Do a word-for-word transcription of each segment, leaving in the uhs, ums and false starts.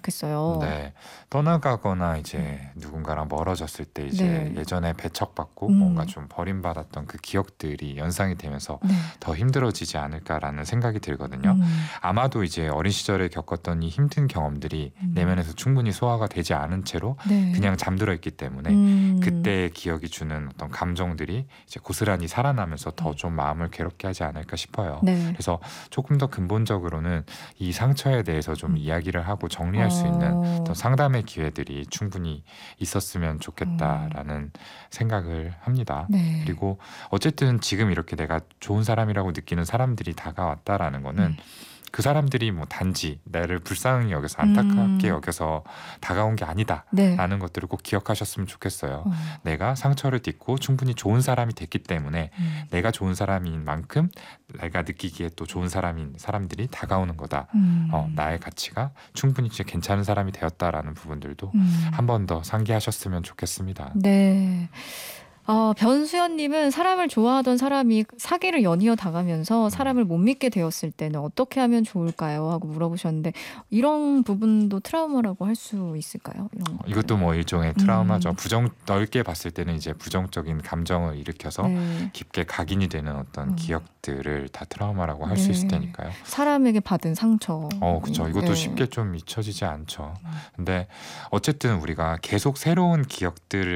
좋겠어요. 네. 떠나가거나 이제 음. 누군가랑 멀어졌을 때 이제 네. 예전에 배척받고 음. 뭔가 좀 버림받았던 그 기억들이 연상이 되면서 네. 더 힘들어지지 않을까라는 생각이 들거든요. 음. 아마도 이제 어린 시절에 겪었던 이 힘든 경험들이 음. 내면에서 충분히 소화가 되지 않은 채로 네. 그냥 잠들어 있기 때문에 음. 그때의 기억이 주는 어떤 감정들이 이제 고스란히 살아나면서 더 음. 좀 마음을 괴롭게 하지 않을까 싶어요. 네. 그래서 조금 더 근본적으로는 이 상처에 대해서 좀 음. 이야기를 하고 정리할 수 있는 어. 어떤 상담의 기회들이 충분히 있었으면 음. 좋겠다라는 생각을 합니다. 네. 그리고 어쨌든 지금 이렇게 내가 좋은 사람이라고 느끼는 사람들이 다가왔다라는 거는 음. 그 사람들이 뭐 단지 나를 불쌍히 여겨서 안타깝게 음. 여겨서 다가온 게 아니다 네. 라는 것들을 꼭 기억하셨으면 좋겠어요. 어. 내가 상처를 딛고 충분히 좋은 사람이 됐기 때문에 음. 내가 좋은 사람인 만큼 내가 느끼기에 또 좋은 사람인 사람들이 다가오는 거다. 음. 어, 나의 가치가 충분히 진짜 괜찮은 사람이 되었다라는 부분들도 음. 한 번 더 상기하셨으면 좋겠습니다. 네. 어, 변수연님은 사람을 좋아하던 사람이 사기를 연이어 당하면서 사람을 못 믿게 되었을 때는 어떻게 하면 좋을까요? 하고 물어보셨는데 이런 부분도 트라우마라고 할 수 있을까요? 이런 것들. 이것도 뭐 일종의 트라우마죠. 음. 부정 넓게 봤을 때는 이제 부정적인 감정을 일으켜서 네. 깊게 각인이 되는 어떤 음. 기억들을 다 트라우마라고 할 수 네. 있을 테니까요. 사람에게 받은 상처. 어, 그렇죠. 이것도 네. 쉽게 좀 잊혀지지 않죠. 음. 근데 어쨌든 우리가 계속 새로운 기억들을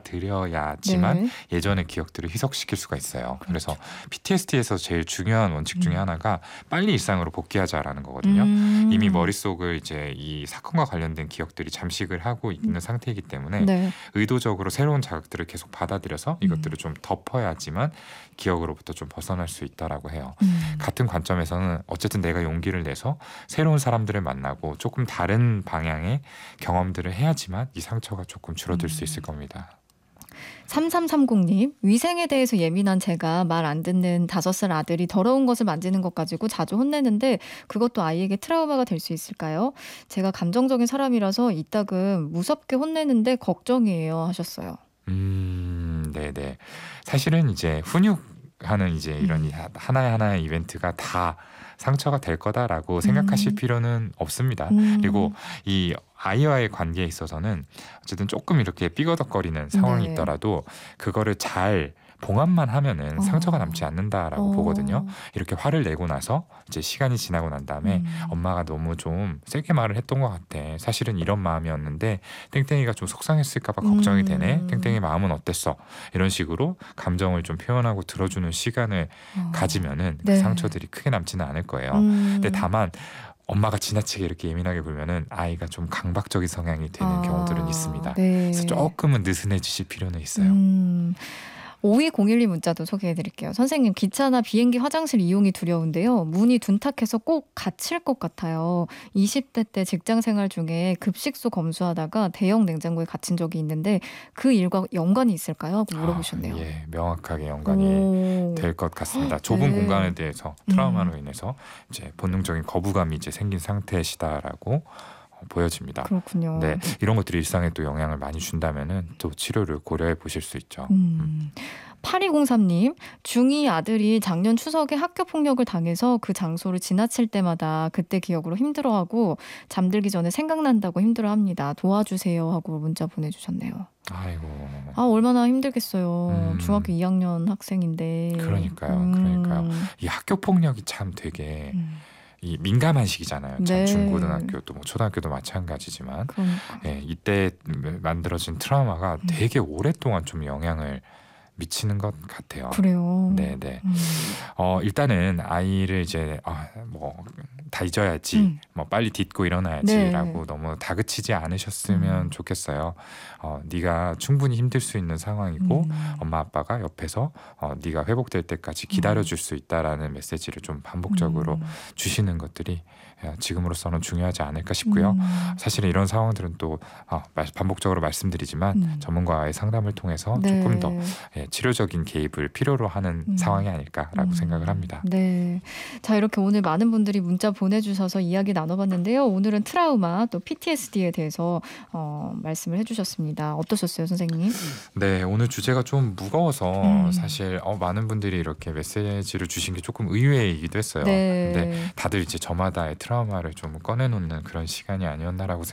받아들여야지만 네. 예전의 기억들을 희석시킬 수가 있어요. 그렇죠. 그래서 피티에스디에서 제일 중요한 원칙 중에 음. 하나가 빨리 일상으로 복귀하자라는 거거든요. 음. 이미 머릿속을 이제 이 사건과 관련된 기억들이 잠식을 하고 있는 상태이기 때문에 네. 의도적으로 새로운 자극들을 계속 받아들여서 음. 이것들을 좀 덮어야지만 기억으로부터 좀 벗어날 수 있다라고 해요. 음. 같은 관점에서는 어쨌든 내가 용기를 내서 새로운 사람들을 만나고 조금 다른 방향의 경험들을 해야지만 이 상처가 조금 줄어들 수 있을 겁니다. 삼삼삼공님 위생에 대해서 예민한 제가 말 안 듣는 다섯 살 아들이 더러운 것을 만지는 것 가지고 자주 혼내는데 그것도 아이에게 트라우마가 될 수 있을까요? 제가 감정적인 사람이라서 이따금 무섭게 혼내는데 걱정이에요 하셨어요. 음, 네네. 사실은 이제 훈육하는 이제 이런 음. 하나의 하나의 이벤트가 다 상처가 될 거다라고 생각하실 음. 필요는 없습니다. 음. 그리고 이 아이와의 관계에 있어서는 어쨌든 조금 이렇게 삐거덕거리는 상황이 네. 있더라도 그거를 잘 봉합만 하면은 상처가 어. 남지 않는다라고 어. 보거든요. 이렇게 화를 내고 나서 이제 시간이 지나고 난 다음에 음. 엄마가 너무 좀 세게 말을 했던 것 같아. 사실은 이런 마음이었는데 땡땡이가 좀 속상했을까 봐 걱정이 음. 되네. 땡땡이 마음은 어땠어? 이런 식으로 감정을 좀 표현하고 들어주는 시간을 어. 가지면은 네. 그 상처들이 크게 남지는 않을 거예요. 음. 근데 다만 엄마가 지나치게 이렇게 예민하게 굴면은 아이가 좀 강박적인 성향이 되는 아. 경우들은 있습니다. 네. 그래서 조금은 느슨해지실 필요는 있어요. 음. 오이공일이 문자도 소개해드릴게요. 선생님 기차나 비행기 화장실 이용이 두려운데요. 문이 둔탁해서 꼭 갇힐 것 같아요. 이십 대 때 직장생활 중에 급식소 검수하다가 대형 냉장고에 갇힌 적이 있는데 그 일과 연관이 있을까요? 하고 물어보셨네요. 아, 예, 명확하게 연관이 될 것 같습니다. 좁은 네. 공간에 대해서 트라우마로 음. 인해서 이제 본능적인 거부감이 이제 생긴 상태시다라고 보여집니다. 그렇군요. 네, 이런 것들이 일상에 또 영향을 많이 준다면은 또 치료를 고려해 보실 수 있죠. 음. 음. 팔이공삼님 중이 아들이 작년 추석에 학교 폭력을 당해서 그 장소를 지나칠 때마다 그때 기억으로 힘들어하고 잠들기 전에 생각난다고 힘들어합니다. 도와주세요 하고 문자 보내주셨네요. 아이고. 아 얼마나 힘들겠어요. 음. 중학교 이 학년 학생인데. 그러니까요, 음. 그러니까요. 이 학교 폭력이 참 되게 음. 이 민감한 시기잖아요. 참 네. 중고등학교도 뭐 초등학교도 마찬가지지만 그러니까. 예, 이때 만들어진 트라우마가 음. 되게 오랫동안 좀 영향을 미치는 것 같아요. 그래요. 네네. 음. 어, 일단은 아이를 이제 아, 뭐 다 잊어야지, 음. 뭐 빨리 딛고 일어나야지라고 네. 너무 다그치지 않으셨으면 음. 좋겠어요. 어, 네가 충분히 힘들 수 있는 상황이고 음. 엄마 아빠가 옆에서 어, 네가 회복될 때까지 기다려줄 수 있다라는 메시지를 좀 반복적으로 음. 주시는 것들이 지금으로서는 중요하지 않을까 싶고요. 음. 사실 이런 상황들은 또 아, 반복적으로 말씀드리지만 음. 전문가와의 상담을 통해서 네. 조금 더 예, 치료적인 개입을 필요로 하는 음. 상황이 아닐까라고 음. 생각을 합니다. 네. 자, 이렇게 오늘 많은 분들이 문자 보내주셔서 이야기 나눠봤는데요. 오늘은 트라우마 또 피티에스디에 대해서 어, 말씀을 해주셨습니다. 어떠셨어요, 선생님? 네, 오늘 주제가 좀 무거워서 음. 사실 어, 많은 분들이 이렇게 메시지를 주신 게 조금 의외이기도 했어요. 네. 근데 다들 이제 저마다의 트라우마를 좀 꺼내놓는 그런 시간이 아니었나라고